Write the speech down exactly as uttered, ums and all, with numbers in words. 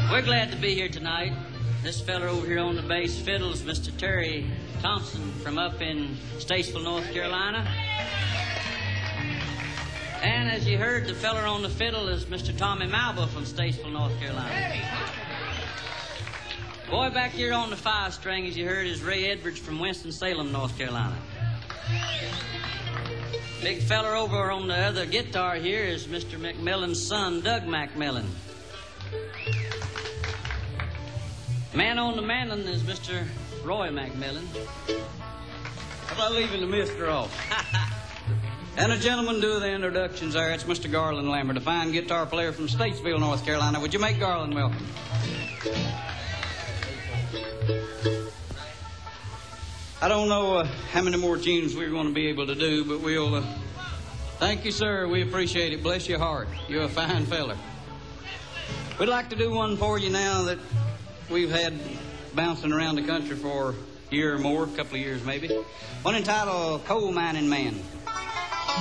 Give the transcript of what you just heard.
We're glad to be here tonight. This fella over here on the bass fiddle is Mister Terry Thompson from up in Statesville, North Carolina. And as you heard, the fella on the fiddle is Mister Tommy Malba from Statesville, North Carolina. Boy back here on the five string, as you heard, is Ray Edwards from Winston-Salem, North Carolina. Big fella over on the other guitar here is Mister McMillan's son, Doug McMillan. Man on the mandolin is Mister Roy McMillan. How about leaving the mister off? And a gentleman do the introductions there. It's Mister Garland Lambert, a fine guitar player from Statesville, North Carolina. Would you make Garland welcome? I don't know uh, how many more tunes we're going to be able to do, but we'll... Uh, thank you, sir. We appreciate it. Bless your heart. You're a fine fella. We'd like to do one for you now that we've had bouncing around the country for a year or more, a couple of years maybe. One entitled Coal Mining Man.